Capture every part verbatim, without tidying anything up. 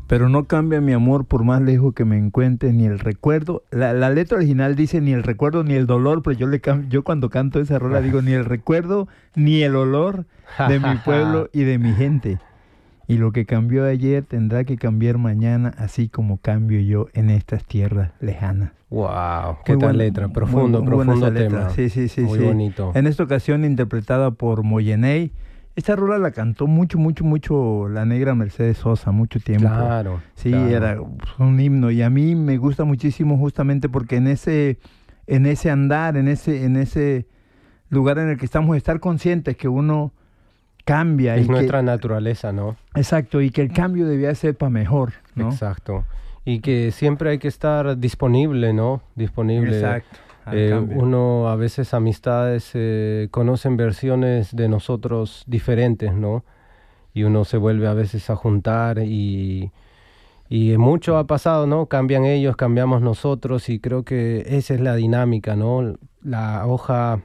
Pero no cambia mi amor por más lejos que me encuentre, ni el recuerdo. La, la letra original dice ni el recuerdo ni el dolor, pero yo le cam- yo cuando canto esa rola digo ni el recuerdo ni el olor de mi pueblo y de mi gente. Y lo que cambió ayer tendrá que cambiar mañana, así como cambio yo en estas tierras lejanas. Wow, qué Muy tal buena- letra, profundo, muy- muy buena profundo esa letra. tema. Sí, sí, sí, Muy sí. bonito. En esta ocasión interpretada por Moyeney. Esta rola la cantó mucho, mucho, mucho la negra Mercedes Sosa, mucho tiempo. Claro. Sí, claro. era un himno. Y a mí me gusta muchísimo justamente porque en ese, en ese andar, en ese, en ese lugar en el que estamos, estar conscientes que uno cambia. Es y nuestra que, naturaleza, ¿no? Exacto, y que el cambio debía ser para mejor, ¿no? Exacto. Y que siempre hay que estar disponible, ¿no? Disponible. Exacto. al Eh, cambio. uno a veces amistades eh, conocen versiones de nosotros diferentes, ¿no? Y uno se vuelve a veces a juntar y, y mucho ha pasado, ¿no? Cambian ellos, cambiamos nosotros y creo que esa es la dinámica, ¿no? La hoja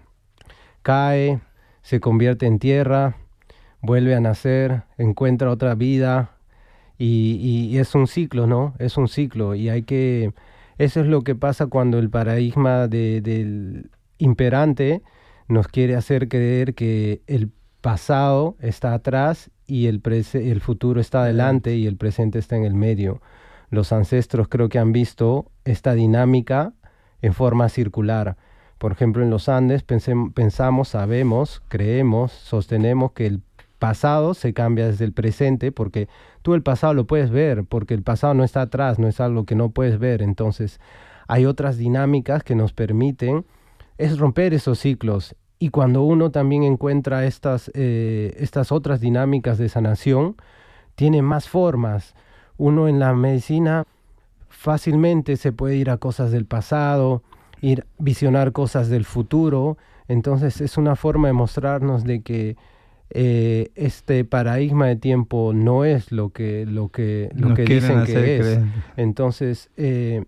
cae, se convierte en tierra, vuelve a nacer, encuentra otra vida y, y es un ciclo, ¿no? Es un ciclo y hay que... Eso es lo que pasa cuando el paradigma de, del imperante nos quiere hacer creer que el pasado está atrás y el, prese- el futuro está adelante y el presente está en el medio. Los ancestros creo que han visto esta dinámica en forma circular. Por ejemplo, en los Andes pensem- pensamos, sabemos, creemos, sostenemos que el pasado se cambia desde el presente porque tú el pasado lo puedes ver, porque el pasado no está atrás, no es algo que no puedes ver. Entonces, hay otras dinámicas que nos permiten es romper esos ciclos. Y cuando uno también encuentra estas, eh, estas otras dinámicas de sanación, tiene más formas. Uno en la medicina fácilmente se puede ir a cosas del pasado, ir visionar cosas del futuro. Entonces es una forma de mostrarnos de que eh, este paradigma de tiempo no es lo que, lo que, lo Nos que quieren dicen hacer que es. creer. Entonces, eh,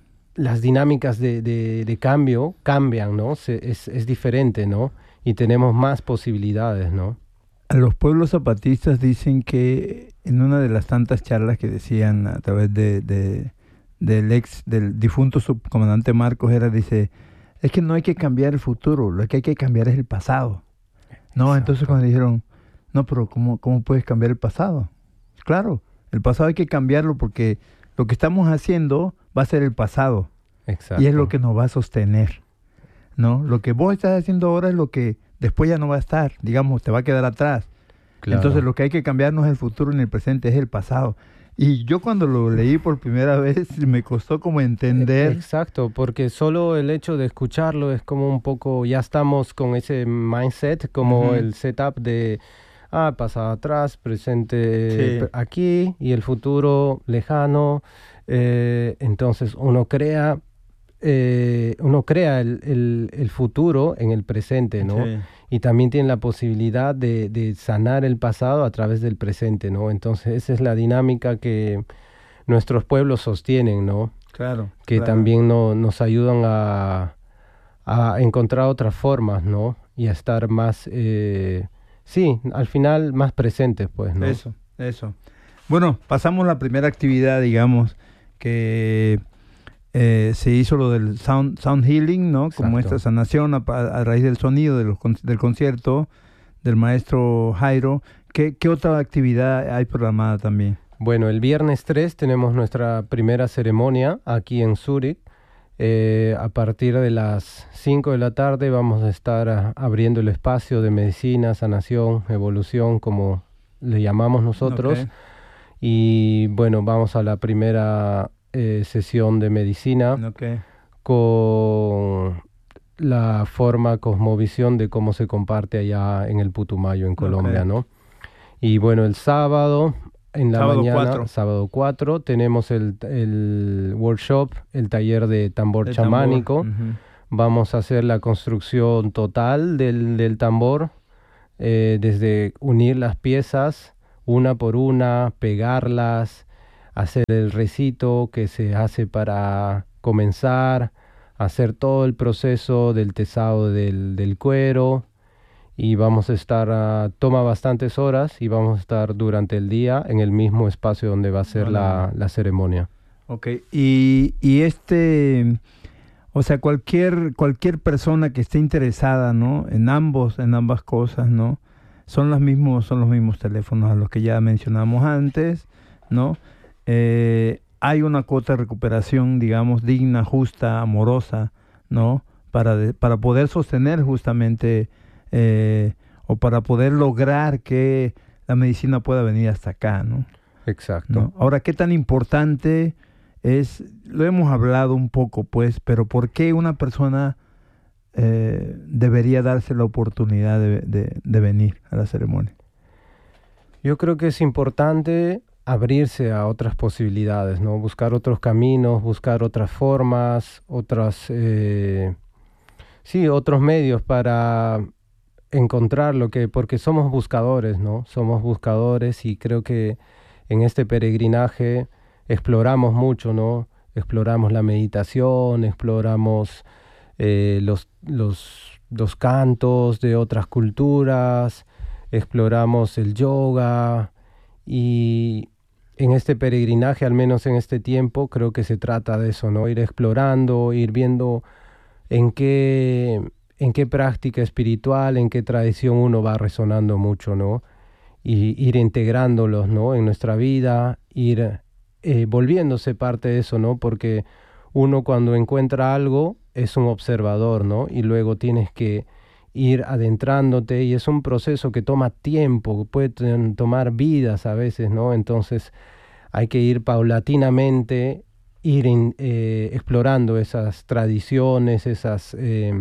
las dinámicas de, de, de cambio cambian, ¿no? Se, es, es diferente, ¿no? Y tenemos más posibilidades, ¿no? A los pueblos zapatistas dicen que en una de las tantas charlas que decían a través de, de del ex, del difunto subcomandante Marcos era, dice, es que no hay que cambiar el futuro, lo que hay que cambiar es el pasado. No, Exacto. entonces cuando dijeron, no, pero ¿cómo, cómo puedes cambiar el pasado? Claro, el pasado hay que cambiarlo porque lo que estamos haciendo va a ser el pasado. Exacto. Y es lo que nos va a sostener, ¿no? Lo que vos estás haciendo ahora es lo que después ya no va a estar, digamos, te va a quedar atrás. Claro. Entonces lo que hay que cambiar no es el futuro ni el presente, es el pasado. Y yo cuando lo leí por primera vez me costó como entender. Exacto, porque solo el hecho de escucharlo es como un poco, ya estamos con ese mindset, como Ujú. el setup de, ah, pasado atrás, presente Sí. aquí y el futuro lejano. Eh, entonces uno crea, eh, uno crea el, el, el futuro en el presente, ¿no? Sí. Y también tiene la posibilidad de, de sanar el pasado a través del presente, ¿no? Entonces esa es la dinámica que nuestros pueblos sostienen, ¿no? Claro. Que claro. también no, nos ayudan a, a encontrar otras formas, ¿no? Y a estar más, eh, sí, al final más presentes, pues, ¿no? Eso, eso. Bueno, pasamos la primera actividad, digamos, que eh, se hizo lo del sound, sound healing, ¿no? Como Exacto. esta sanación a, a raíz del sonido de los, con- del concierto del maestro Jairo. ¿Qué, ¿Qué otra actividad hay programada también? Bueno, el viernes tres tenemos nuestra primera ceremonia aquí en Zúrich. Eh, a partir de las cinco de la tarde vamos a estar a- abriendo el espacio de medicina, sanación, evolución, como le llamamos nosotros. Ok. Y bueno, vamos a la primera eh, sesión de medicina Ok. con la forma cosmovisión de cómo se comparte allá en el Putumayo, en Colombia, Ok. ¿no? Y bueno, el sábado, en la Sábado mañana, cuatro. sábado cuatro, tenemos el, el workshop, el taller de tambor El chamánico. tambor. Ujú. Vamos a hacer la construcción total del, del tambor, eh, desde unir las piezas una por una, pegarlas, hacer el recito que se hace para comenzar, hacer todo el proceso del tesado del, del cuero y vamos a estar, uh, toma bastantes horas y vamos a estar durante el día en el mismo espacio donde va a ser la, la ceremonia. Ok, y, y este, o sea, cualquier, cualquier persona que esté interesada, ¿no? En ambos, en ambas cosas, ¿no? Son los mismos, son los mismos teléfonos a los que ya mencionamos antes, ¿no? Eh, hay una cuota de recuperación, digamos, digna, justa, amorosa, ¿no? Para, de, para poder sostener justamente eh, o para poder lograr que la medicina pueda venir hasta acá, ¿no? Exacto. ¿No? Ahora, ¿qué tan importante es? Lo hemos hablado un poco, pues, pero ¿por qué una persona eh, debería darse la oportunidad de, de, de venir a la ceremonia? Yo creo que es importante abrirse a otras posibilidades, ¿no? Buscar otros caminos, buscar otras formas, otras, eh, sí, otros medios para encontrar lo que, porque somos buscadores, ¿no? Somos buscadores y creo que en este peregrinaje exploramos mucho, ¿no? Exploramos la meditación, exploramos eh, los, los, los cantos de otras culturas, exploramos el yoga y en este peregrinaje, al menos en este tiempo, creo que se trata de eso, ¿no? Ir explorando, ir viendo en qué, en qué práctica espiritual, en qué tradición uno va resonando mucho, ¿no? Y ir integrándolos, ¿no? En nuestra vida, ir eh, volviéndose parte de eso, ¿no? Porque uno cuando encuentra algo es un observador, ¿no? Y luego tienes que ir adentrándote y es un proceso que toma tiempo, puede t- tomar vidas a veces, ¿no? Entonces hay que ir paulatinamente, ir in, eh, explorando esas tradiciones, esas eh,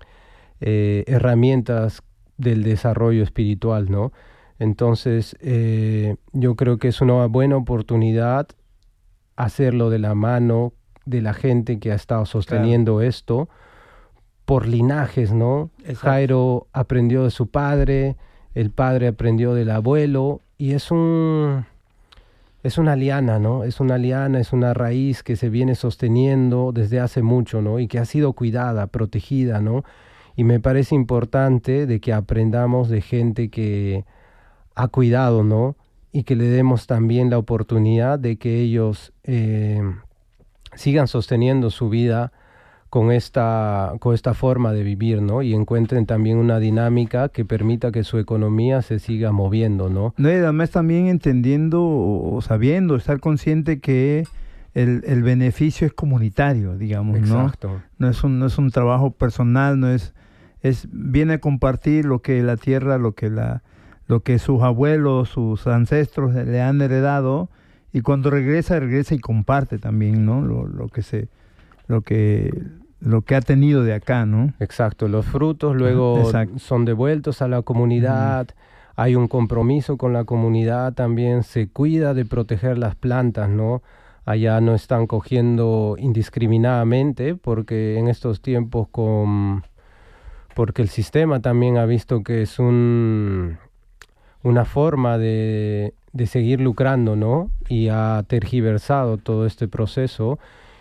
eh, herramientas del desarrollo espiritual, ¿no? Entonces eh, yo creo que es una buena oportunidad hacerlo de la mano de la gente que ha estado sosteniendo claro. esto, por linajes, ¿no? Exacto. Jairo aprendió de su padre, el padre aprendió del abuelo, y es un es una liana, ¿no? Es una liana, es una raíz que se viene sosteniendo desde hace mucho, ¿no? Y que ha sido cuidada, protegida, ¿no? Y me parece importante de que aprendamos de gente que ha cuidado, ¿no? Y que le demos también la oportunidad de que ellos eh, sigan sosteniendo su vida con esta, con esta forma de vivir, ¿no? Y encuentren también una dinámica que permita que su economía se siga moviendo, ¿no? No, y además también entendiendo o sabiendo, estar consciente que el, el beneficio es comunitario, digamos, Exacto. ¿no? No es un, no es un trabajo personal, no es, es, viene a compartir lo que la tierra, lo que la, lo que sus abuelos, sus ancestros le han heredado, y cuando regresa, regresa y comparte también, ¿no? Lo, lo que se, lo que lo que ha tenido de acá, ¿no? Exacto, los frutos luego Exacto. son devueltos a la comunidad, uh-huh. Hay un compromiso con la comunidad también, se cuida de proteger las plantas, ¿no? Allá no están cogiendo indiscriminadamente porque en estos tiempos con porque el sistema también ha visto que es un una forma de, de seguir lucrando, ¿no? Y ha tergiversado todo este proceso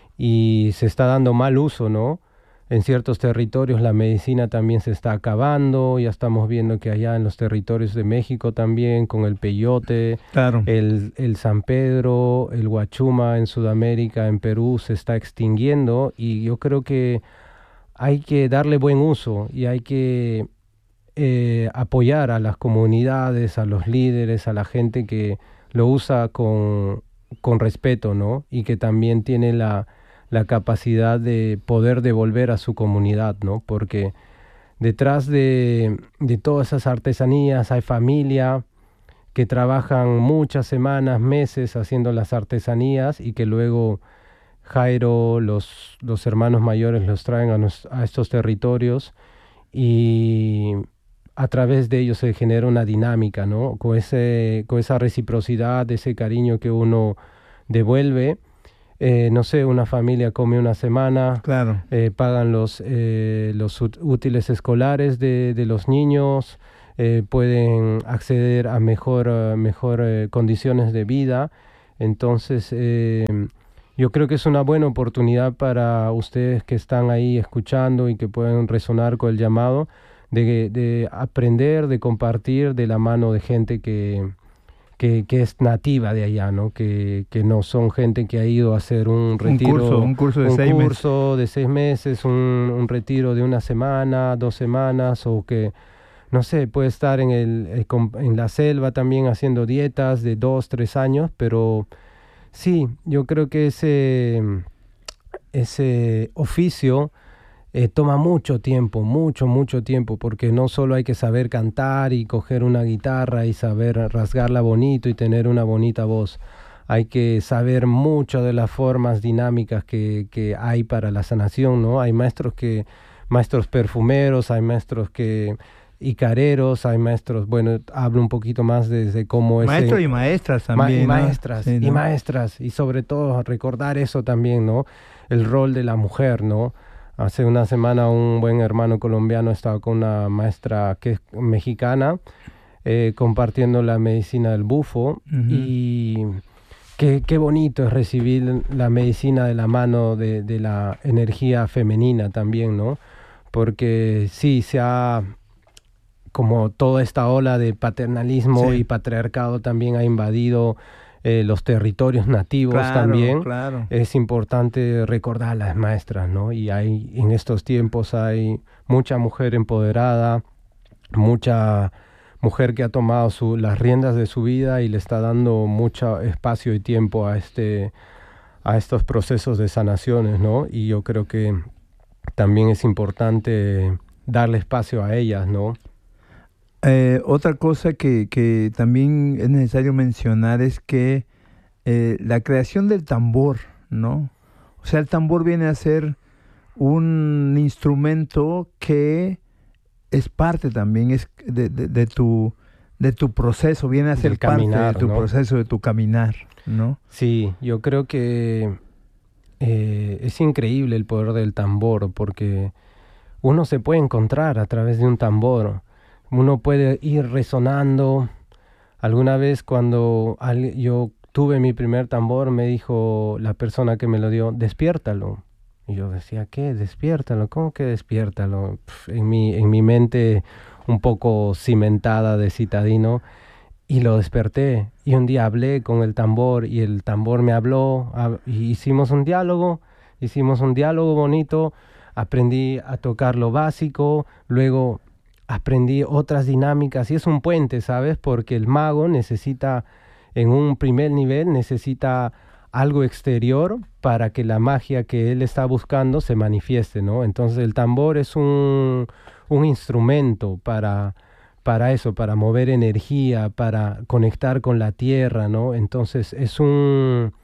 y se está dando mal uso, ¿no? En ciertos territorios la medicina también se está acabando, ya estamos viendo que allá en los territorios de México también, con el peyote, claro. el, el San Pedro, el huachuma en Sudamérica, en Perú, se está extinguiendo, y yo creo que hay que darle buen uso y hay que eh, apoyar a las comunidades, a los líderes, a la gente que lo usa con, con respeto, ¿no? Y que también tiene la la capacidad de poder devolver a su comunidad, ¿no? Porque detrás de, de todas esas artesanías hay familia que trabajan muchas semanas, meses haciendo las artesanías y que luego Jairo, los, los hermanos mayores los traen a, nos, a estos territorios y a través de ellos se genera una dinámica, ¿no? Con, ese, con esa reciprocidad, ese cariño que uno devuelve. Eh, no sé, una familia come una semana, claro. eh, pagan los, eh, los útiles escolares de, de los niños, eh, pueden acceder a mejor, uh, mejor eh, condiciones de vida. Entonces, eh, yo creo que es una buena oportunidad para ustedes que están ahí escuchando y que pueden resonar con el llamado de, de aprender, de compartir de la mano de gente que, que, que es nativa de allá, ¿no? Que, que no son gente que ha ido a hacer un retiro, un curso, un curso de un seis curso meses. de seis meses, un, un retiro de una semana, dos semanas, o que, no sé, puede estar en, el, en la selva también haciendo dietas de dos, tres años, pero sí, yo creo que ese, ese oficio eh, toma mucho tiempo, mucho, mucho tiempo, porque no solo hay que saber cantar y coger una guitarra y saber rasgarla bonito y tener una bonita voz. Hay que saber mucho de las formas dinámicas que, que hay para la sanación, ¿no? Hay maestros que, maestros perfumeros, hay maestros que icareros, hay maestros, bueno, hablo un poquito más desde cómo es... Maestros y maestras también, Ma y ¿no? maestras, Sí, y ¿no? maestras, y sobre todo recordar eso también, ¿no? El rol de la mujer, ¿no? Hace una semana un buen hermano colombiano estaba con una maestra que es mexicana, eh, compartiendo la medicina del bufo, Ujú. y qué, qué bonito es recibir la medicina de la mano de, de la energía femenina también, ¿no? Porque sí, se ha, como toda esta ola de paternalismo Sí. y patriarcado también ha invadido eh, los territorios nativos Claro, también. claro. Es importante recordar a las maestras, ¿no? Y hay, en estos tiempos hay mucha mujer empoderada, mucha mujer que ha tomado su, las riendas de su vida y le está dando mucho espacio y tiempo a, este, a estos procesos de sanaciones, ¿no? Y yo creo que también es importante darle espacio a ellas, ¿no? Eh, otra cosa que, que también es necesario mencionar es que eh, la creación del tambor, ¿no? O sea, el tambor viene a ser un instrumento que es parte también es de, de, de tu, de tu proceso, viene a ser Del parte caminar, de tu ¿no? proceso, de tu caminar, ¿no? Sí, yo creo que eh, es increíble el poder del tambor, porque uno se puede encontrar a través de un tambor. Uno puede ir resonando. Alguna vez cuando al- yo tuve mi primer tambor, me dijo la persona que me lo dio, despiértalo. Y yo decía, ¿qué? Despiértalo. ¿Cómo que despiértalo? Pf, en mi, en mi mente un poco cimentada de citadino. Y lo desperté. Y un día hablé con el tambor y el tambor me habló. hab- y hicimos un diálogo. Hicimos un diálogo bonito. Aprendí a tocar lo básico. Luego aprendí otras dinámicas. Y es un puente, ¿sabes? Porque el mago necesita, en un primer nivel, necesita algo exterior para que la magia que él está buscando se manifieste, ¿no? Entonces el tambor es un, un instrumento para para eso, para mover energía, para conectar con la tierra, ¿no? Entonces es un,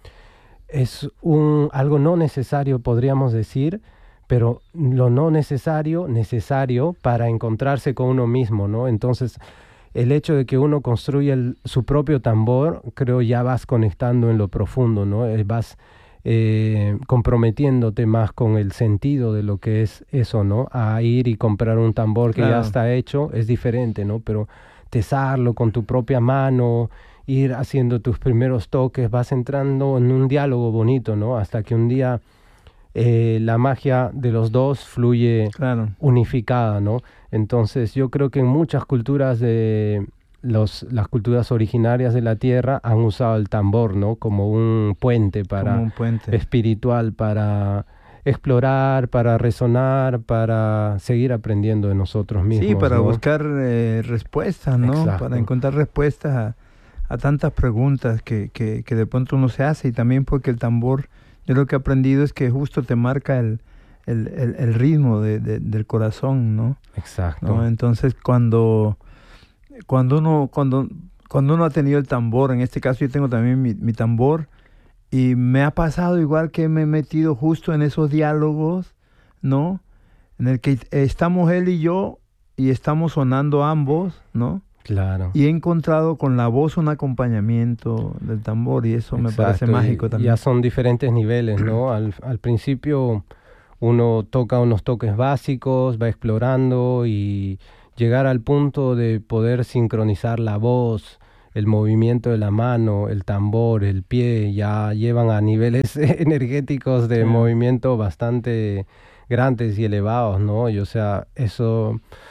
es un algo no necesario, podríamos decir, pero lo no necesario, necesario para encontrarse con uno mismo, ¿no? Entonces el hecho de que uno construya el- su propio tambor, creo ya vas conectando en lo profundo, ¿no? Eh, vas eh, comprometiéndote más con el sentido de lo que es eso, ¿no? A ir y comprar un tambor que ya Claro. está hecho es diferente, ¿no? Pero tesarlo con tu propia mano, ir haciendo tus primeros toques, vas entrando en un diálogo bonito, ¿no? Hasta que un día eh, la magia de los dos fluye Claro. unificada, ¿no? Entonces yo creo que en muchas culturas de los, las culturas originarias de la tierra han usado el tambor, ¿no? Como un puente Como para un puente. espiritual, para explorar, para resonar, para seguir aprendiendo de nosotros mismos, Sí, para ¿no? buscar eh, respuestas, ¿no? Exacto. Para encontrar respuestas a, a tantas preguntas que, que, que de pronto uno se hace y también porque el tambor, yo lo que he aprendido es que justo te marca el, el, el, el ritmo de, de- del corazón, ¿no? Exacto. ¿No? Entonces cuando, cuando uno, cuando, cuando uno ha tenido el tambor, en este caso yo tengo también mi, mi tambor, y me ha pasado igual que me he metido justo en esos diálogos, ¿no? En el que estamos él y yo y estamos sonando ambos, ¿no? Claro. Y he encontrado con la voz un acompañamiento del tambor y eso me parece Exacto, y mágico también. ya son diferentes niveles, ¿no? Al, al principio uno toca unos toques básicos, va explorando y llegar al punto de poder sincronizar la voz, el movimiento de la mano, el tambor, el pie, ya llevan a niveles energéticos de Sí. movimiento bastante grandes y elevados, ¿no? Y o sea, eso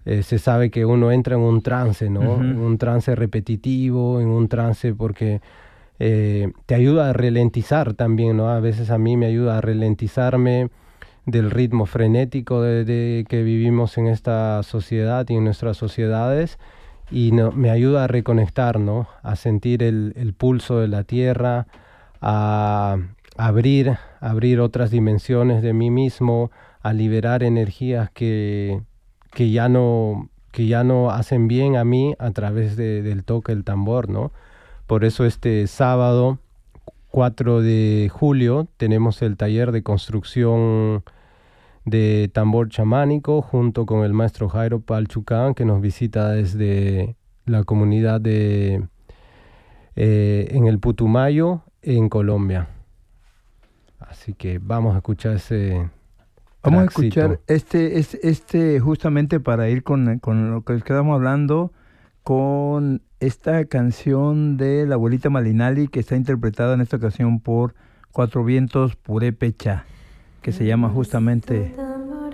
eh, se sabe que uno entra en un trance, ¿no? Uh-huh. En un trance repetitivo, en un trance porque eh, te ayuda a ralentizar también, ¿no? A veces a mí me ayuda a ralentizarme del ritmo frenético de, de que vivimos en esta sociedad y en nuestras sociedades, y no, me ayuda a reconectar, ¿no? A sentir el, el pulso de la tierra, a abrir, abrir otras dimensiones de mí mismo, a liberar energías que, que, ya no, que ya no hacen bien a mí a través de, del toque del tambor, ¿no? Por eso este sábado cuatro de julio tenemos el taller de construcción de tambor chamánico junto con el maestro Jairo Palchucán, que nos visita desde la comunidad de eh, en el Putumayo, en Colombia. Así que vamos a escuchar ese Vamos traxito. a escuchar este, este, este justamente para ir con, con lo que quedamos hablando, con esta canción de la abuelita Malinali, que está interpretada en esta ocasión por Cuatro Vientos Purépecha, que se llama justamente